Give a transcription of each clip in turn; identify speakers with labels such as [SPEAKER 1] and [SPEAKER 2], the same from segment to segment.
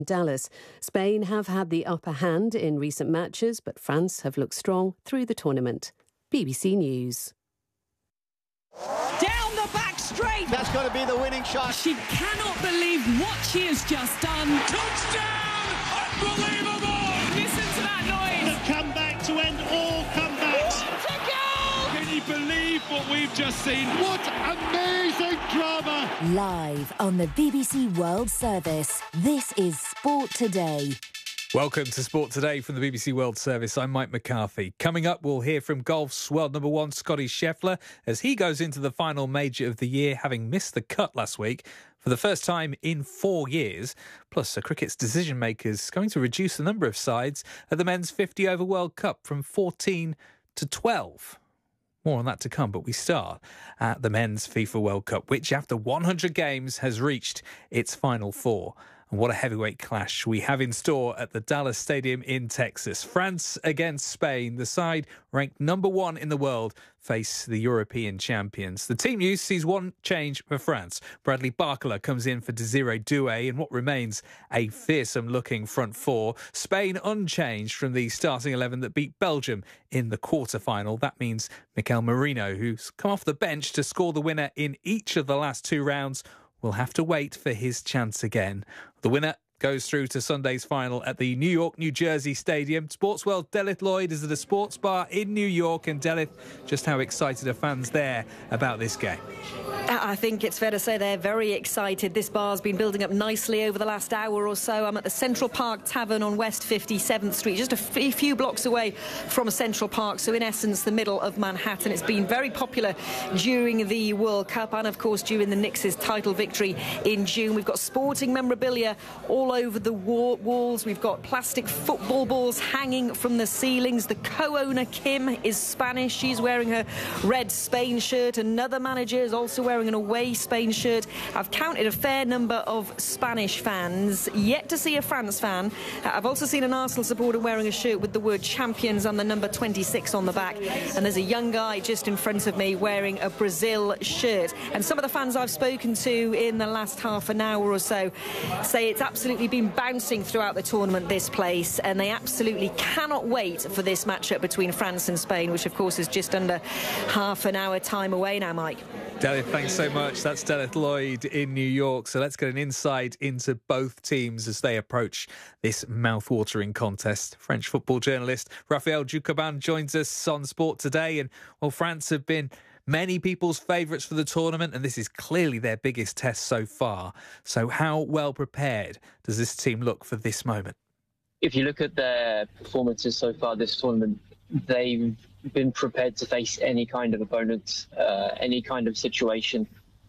[SPEAKER 1] Dallas. Spain have had the upper hand in recent matches, but France have looked strong through the tournament. BBC News.
[SPEAKER 2] Down the back straight.
[SPEAKER 3] That's got to be the winning shot.
[SPEAKER 2] She cannot believe what she has just done.
[SPEAKER 4] Touchdown! Unbelievable!
[SPEAKER 2] Listen to that noise.
[SPEAKER 4] The comeback to end all comebacks.
[SPEAKER 2] What a goal!
[SPEAKER 4] Can you believe what we've just seen? What amazing drama!
[SPEAKER 5] Live on the BBC World Service, this is Sport Today.
[SPEAKER 6] Welcome to Sport Today from the BBC World Service. I'm Mike McCarthy. Coming up, we'll hear from golf's world number one, Scottie Scheffler, as he goes into the final major of the year, having missed the cut last week for the first time in 4 years. Plus, cricket's decision makers going to reduce the number of sides at the men's 50-over World Cup from 14 to 12. More on that to come, but we start at the men's FIFA World Cup, which after 100 games has reached its final four. And what a heavyweight clash we have in store at the Dallas Stadium in Texas. France against Spain. The side ranked number one in the world face the European champions. The team news sees one change for France. Bradley Barcola comes in for Desiree Doué in what remains a fearsome-looking front four. Spain unchanged from the starting 11 that beat Belgium in the quarter-final. That means Mikel Merino, who's come off the bench to score the winner in each of the last two rounds, will have to wait for his chance again. The winner goes through to Sunday's final at the New York, New Jersey Stadium. Sports World Delith Lloyd is at a sports bar in New York. And Delith, just how excited are fans there about this game?
[SPEAKER 7] I think it's fair to say they're very excited. This bar's been building up nicely over the last hour or so. I'm at the Central Park Tavern on West 57th Street, just a few blocks away from Central Park, so in essence the middle of Manhattan. It's been very popular during the World Cup and of course during the Knicks' title victory in June. We've got sporting memorabilia all over the walls. We've got plastic football balls hanging from the ceilings. The co-owner Kim is Spanish. She's wearing her red Spain shirt. Another manager is also wearing an away Spain shirt. I've counted a fair number of Spanish fans, yet to see a France fan. I've also seen an Arsenal supporter wearing a shirt with the word champions and the number 26 on the back. And there's a young guy just in front of me wearing a Brazil shirt. And some of the fans I've spoken to in the last half an hour or so say it's absolutely been bouncing throughout the tournament, this place, and they absolutely cannot wait for this matchup between France and Spain, which of course is just under half an hour time away now, Mike.
[SPEAKER 6] Delith, thanks so much. That's Delith Lloyd in New York. So let's get an insight into both teams as they approach this mouth-watering contest. French football journalist Raphael Ducaban joins us on Sport Today. And, well, France have been many people's favourites for the tournament, and this is clearly their biggest test so far. So how well prepared does this team look for this moment?
[SPEAKER 8] If you look at their performances so far this tournament, they've been prepared to face any kind of opponent, any kind of situation.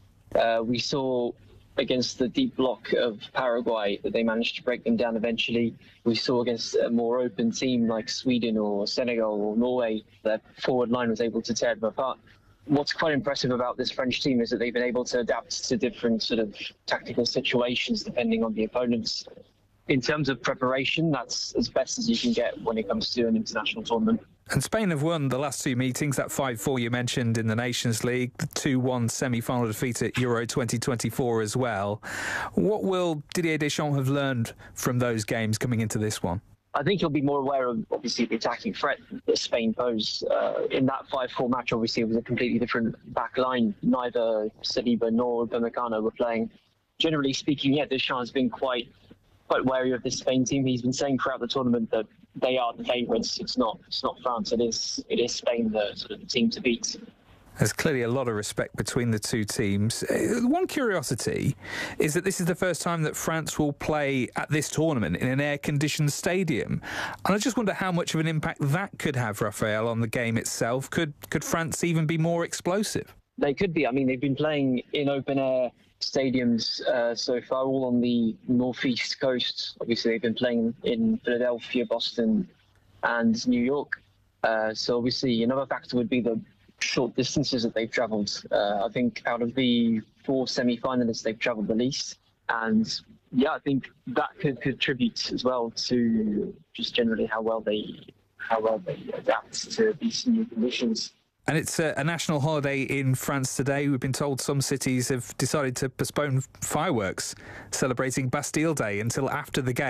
[SPEAKER 8] We saw against the deep block of Paraguay that they managed to break them down eventually. We saw against a more open team like Sweden or Senegal or Norway, their forward line was able to tear them apart. What's quite impressive about this French team is that they've been able to adapt to different sort of tactical situations depending on the opponents. In terms of preparation, that's as best as you can get when it comes to an international tournament.
[SPEAKER 6] And Spain have won the last two meetings, that 5-4 you mentioned in the Nations League, the 2-1 semi-final defeat at Euro 2024 as well. What will Didier Deschamps have learned from those games coming into this one?
[SPEAKER 8] I think he'll be more aware of, obviously, the attacking threat that Spain pose. In that 5-4 match, obviously, it was a completely different back line. Neither Saliba nor Upamecano were playing. Generally speaking, yeah, Deschamps has been quite wary of this Spain team. He's been saying throughout the tournament that they are the favourites. It's not France. It is Spain, the sort of the team to beat.
[SPEAKER 6] There's clearly a lot of respect between the two teams. One curiosity is that this is the first time that France will play at this tournament in an air-conditioned stadium. And I just wonder how much of an impact that could have, Raphael, on the game itself. Could France even be more explosive?
[SPEAKER 8] They could be. I mean, they've been playing in open-air stadiums so far, all on the northeast coast. Obviously, they've been playing in Philadelphia, Boston, and New York. So obviously, another factor would be the short distances that they've travelled. I think out of the 4 semi-finalists, they've travelled the least. And yeah, I think that could contribute as well to just generally how well they adapt to these new conditions.
[SPEAKER 6] And it's a national holiday in France today. We've been told some cities have decided to postpone fireworks celebrating Bastille Day until after the game.